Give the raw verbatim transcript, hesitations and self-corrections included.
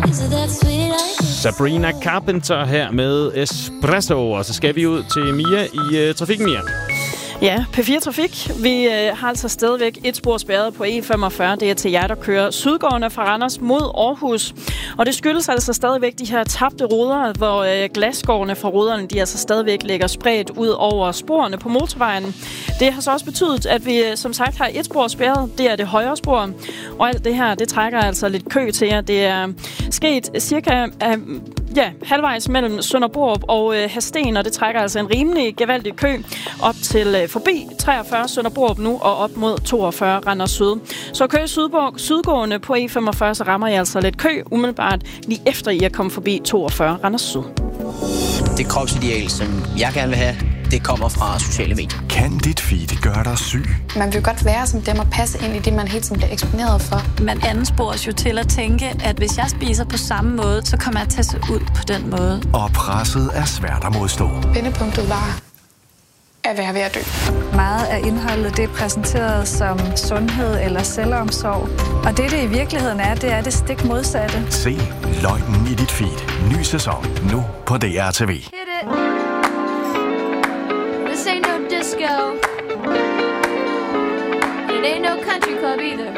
Sabrina Carpenter her med Espresso, og så skal vi ud til Mia i uh, trafikken, Mia. Ja, P fire Trafik. Vi øh, har altså stadigvæk et spor spærret på E femogfyrre. Det er til jer, der kører sydgående fra Randers mod Aarhus. Og det skyldes altså stadigvæk de her tabte ruder, hvor øh, glasskårene fra ruderne, de altså stadigvæk ligger spredt ud over sporene på motorvejen. Det har så også betydet, at vi øh, som sagt har et spor spærret. Det er det højre spor. Og alt det her, det trækker altså lidt kø til jer. Det er sket cirka øh, ja, halvvejs mellem Sønderborg og øh, Hadsten, og det trækker altså en rimelig gevaldig kø op til øh, forbi treogfyrre Sønderborg nu og op mod toogfyrre Randers Syd. Så kører Sydborg sydgående på E femogfyrre, så rammer I altså lidt kø umiddelbart lige efter I er kommet forbi toogfyrre Randers Syd. Det kropsideal, som jeg gerne vil have, det kommer fra sociale medier. Kan dit feed gøre dig syg? Man vil godt være som dem og passe ind i det, man hele tiden bliver eksponeret for. Man anspores jo til at tænke, at hvis jeg spiser på samme måde, så kommer jeg til at se ud på den måde. Og presset er svært at modstå. Vendepunktet var at være ved at dø. Meget af indholdet, det er præsenteret som sundhed eller selvomsorg. Og det, det i virkeligheden er, det er det stik modsatte. Se løgnen i dit feed. Ny sæson nu på D R T V. This ain't no disco. It ain't no country club either.